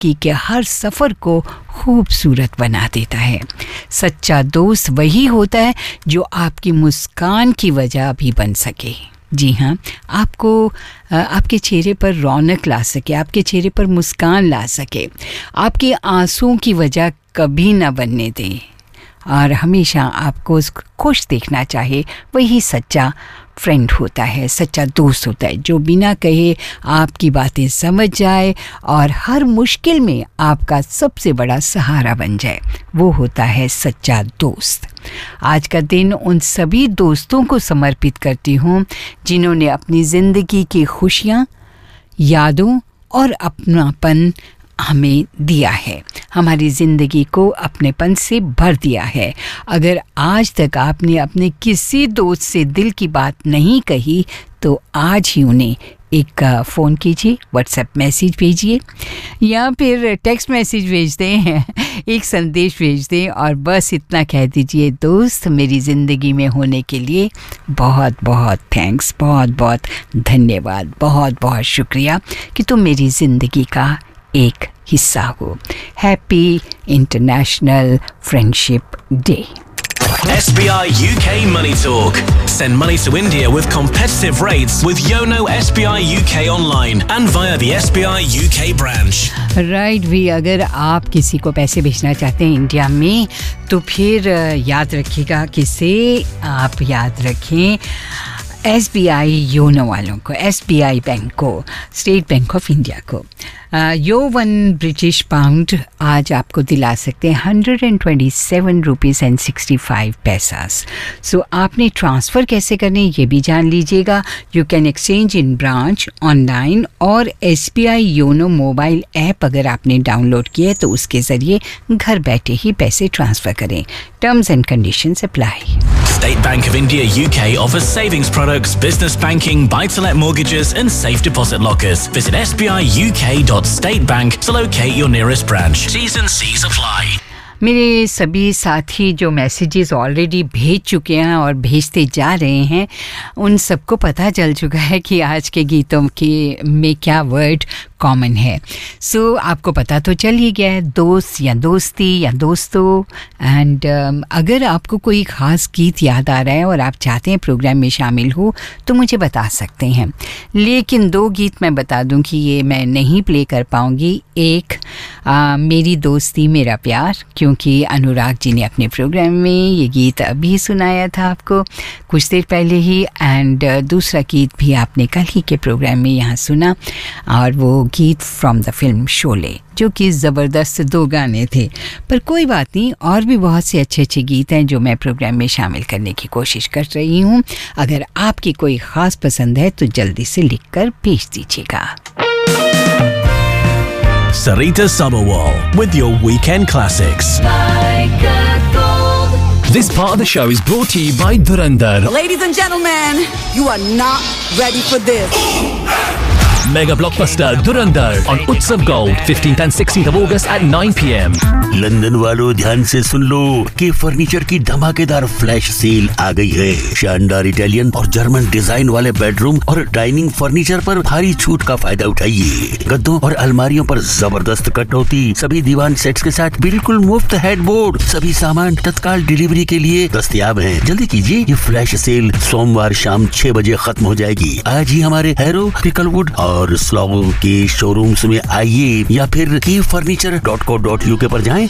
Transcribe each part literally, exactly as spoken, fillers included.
तरक्की के हर सफ़र को खूबसूरत बना देता है। सच्चा दोस्त वही होता है जो आपकी मुस्कान की वजह भी बन सके। जी हाँ, आपको आपके चेहरे पर रौनक ला सके, आपके चेहरे पर मुस्कान ला सके, आपके आंसुओं की वजह कभी ना बनने दे और हमेशा आपको खुश देखना चाहे। वही सच्चा फ्रेंड होता है, सच्चा दोस्त होता है, जो बिना कहे आपकी बातें समझ जाए और हर मुश्किल में आपका सबसे बड़ा सहारा बन जाए। वो होता है सच्चा दोस्त। आज का दिन उन सभी दोस्तों को समर्पित करती हूँ जिन्होंने अपनी ज़िंदगी की खुशियाँ, यादों और अपनापन हमें दिया है, हमारी ज़िंदगी को अपनेपन से भर दिया है। अगर आज तक आपने अपने किसी दोस्त से दिल की बात नहीं कही तो आज ही उन्हें एक फ़ोन कीजिए, व्हाट्सएप मैसेज भेजिए या फिर टेक्स्ट मैसेज भेज दें, एक संदेश भेज दें और बस इतना कह दीजिए, दोस्त मेरी ज़िंदगी में होने के लिए बहुत बहुत थैंक्स, बहुत बहुत धन्यवाद, बहुत बहुत शुक्रिया कि तुम मेरी ज़िंदगी का एक हिस्सा हो। Happy international friendship day. S B I U K Money Talk. Send money to India with competitive rates with Yono S B I U K online and via the S B I U K branch. Right भी, अगर आप किसी को पैसे भेजना चाहते हैं India में तो फिर याद रखिएगा किसे आप याद रखें, एस बी आई योनो वालों को, एस बी आई बैंक को, स्टेट बैंक ऑफ इंडिया को। यो वन ब्रिटिश पाउंड आज आपको दिला सकते हैं hundred and twenty seven rupees and sixty five पैसास। सो आपने ट्रांसफ़र कैसे करने ये भी जान लीजिएगा। You can exchange in branch, online और S B I YONO mobile app अगर आपने डाउनलोड किया तो उसके ज़रिए घर बैठे ही पैसे ट्रांसफ़र करें। Terms and conditions apply. State Bank of India U K offers savings products, business banking, buy-to-let mortgages and safe deposit lockers. Visit s b i u k dot state bank to locate your nearest branch. T's and C's apply. मेरे सभी साथी जो messages already भेज चुके हैं और भेजते जा रहे हैं, उन सबको पता चल चुका है कि आज के गीतों के में क्या वर्ड कॉमन है। सो so, आपको पता तो चल ही गया है, दोस्त या दोस्ती या दोस्तों। एंड um, अगर आपको कोई ख़ास गीत याद आ रहा है और आप चाहते हैं प्रोग्राम में शामिल हो तो मुझे बता सकते हैं, लेकिन दो गीत मैं बता दूं कि ये मैं नहीं प्ले कर पाऊँगी। एक आ, मेरी दोस्ती मेरा प्यार, क्योंकि अनुराग जी ने अपने प्रोग्राम में ये गीत अभी सुनाया था आपको कुछ देर पहले ही। एंड दूसरा गीत भी आपने कल ही के प्रोग्राम में यहाँ सुना और वो गीत फ्रॉम द फिल्म शोले, जो कि ज़बरदस्त दो गाने थे। पर कोई बात नहीं, और भी बहुत से अच्छे अच्छे गीत हैं जो मैं प्रोग्राम में शामिल करने की कोशिश कर रही हूँ। अगर आपकी कोई ख़ास पसंद है तो जल्दी से लिख कर भेज दीजिएगा। Sarita Sabharwal with your weekend classics. Like a gold. This part of the show is brought to you by Dhurandhar. Ladies and gentlemen, you are not ready for this. Mega blockbuster Dhurandhar on Utsav Gold, fifteenth and sixteenth of August at nine p m. London वालों ध्यान से सुन लो कि furniture की धमाकेदार flash sale आ गई है। शानदार Italian और जर्मन डिजाइन वाले बेडरूम और डाइनिंग फर्नीचर पर भारी छूट का फायदा उठाइए। गद्दों और अलमारियों पर जबरदस्त कटौती, सभी दीवान सेट्स के साथ बिल्कुल मुफ्त हेडबोर्ड, सभी सामान तत्काल डिलीवरी के लिए दस्तयाब हैं। जल्दी कीजिए, ये फ्लैश सेल सोमवार शाम छह बजे खत्म हो जाएगी। आज ही हमारे हैरो, पिकलवुड और स्लॉगो के शोरूम्स में आइए या फिर की furniture dot co dot U के पर जाएं।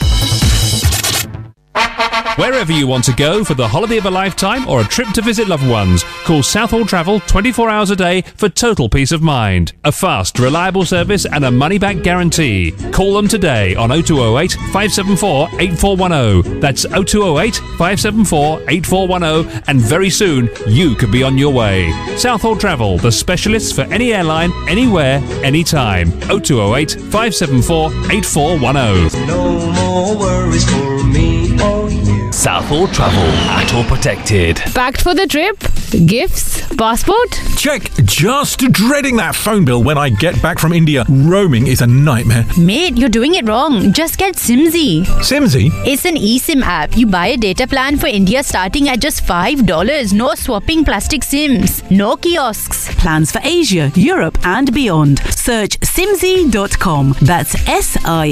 Wherever you want to go for the holiday of a lifetime or a trip to visit loved ones, call Southall Travel twenty-four hours a day for total peace of mind. A fast, reliable service and a money-back guarantee. Call them today on oh two oh eight, five seven four, eight four one oh. That's oh two oh eight, five seven four, eight four one oh, and very soon you could be on your way. Southall Travel, the specialists for any airline, anywhere, anytime. oh two oh eight, five seven four, eight four one oh. No more worries for me or you. Southall Travel. At all protected. Packed for the trip? Gifts? Passport? Check. Just dreading that phone bill when I get back from India. Roaming is a nightmare. Mate, you're doing it wrong. Just get Simsy. Simsy? It's an eSIM app. You buy a data plan for India starting at just five dollars. No swapping plastic SIMs. No kiosks. Plans for Asia, Europe and beyond. Search simsy dot com. That's S I